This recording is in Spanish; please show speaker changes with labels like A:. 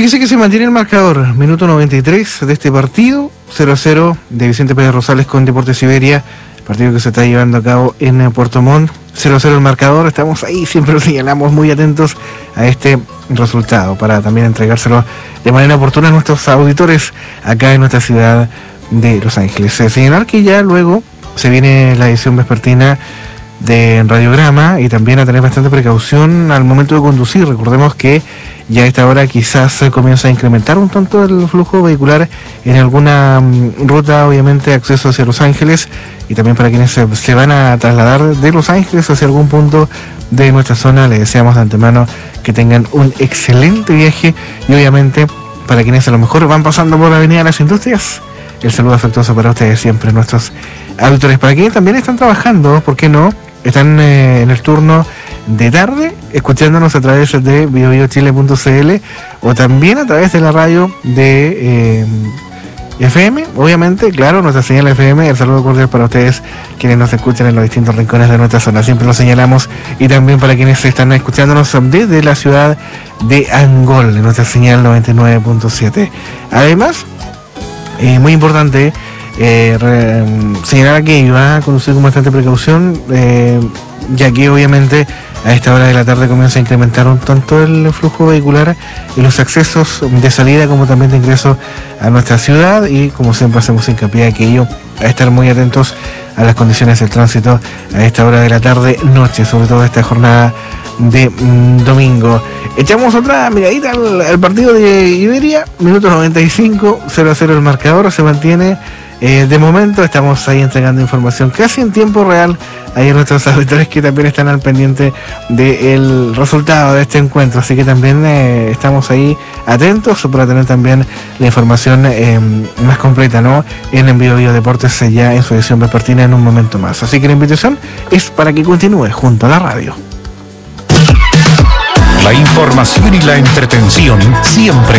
A: Fíjese que se mantiene el marcador, minuto 93 de este partido, 0-0 de Vicente Pérez Rosales con Deportes Siberia, partido que se está llevando a cabo en Puerto Montt. 0-0 el marcador, estamos ahí, siempre lo señalamos, muy atentos a este resultado para también entregárselo de manera oportuna a nuestros auditores acá en nuestra ciudad de Los Ángeles. Señalar que ya luego se viene la edición vespertina de Radiograma y también a tener bastante precaución al momento de conducir. Recordemos que ya a esta hora quizás se comienza a incrementar un tanto el flujo vehicular en alguna ruta, obviamente, acceso hacia Los Ángeles, y también para quienes se van a trasladar de Los Ángeles hacia algún punto de nuestra zona, les deseamos de antemano que tengan un excelente viaje, y obviamente para quienes a lo mejor van pasando por la Avenida de las Industrias, el saludo afectuoso para ustedes siempre, nuestros auditores. Para quienes también están trabajando, ¿por qué no? Están en el turno de tarde, escuchándonos a través de biobiochile.cl o también a través de la radio de FM, obviamente, claro, nuestra señal FM. El saludo cordial para ustedes quienes nos escuchan en los distintos rincones de nuestra zona, siempre lo señalamos, y también para quienes están escuchándonos desde la ciudad de Angol, en nuestra señal 99.7. Además, muy importante señalar que va a conducir con bastante precaución, ya que obviamente a esta hora de la tarde comienza a incrementar un tanto el flujo vehicular y los accesos de salida como también de ingreso a nuestra ciudad, y como siempre hacemos hincapié a aquello, a estar muy atentos a las condiciones del tránsito a esta hora de la tarde noche, sobre todo esta jornada de domingo. Echamos otra miradita al partido de Iberia, minuto 95, 0-0 el marcador, se mantiene. De momento estamos ahí entregando información casi en tiempo real ahí a nuestros auditores que también están al pendiente del resultado de este encuentro, así que también estamos ahí atentos para tener también la información más completa, ¿no? En Envío Bio Deportes ya en su edición vespertina en un momento más, así que la invitación es para que continúe junto a la radio.
B: La información y la entretención siempre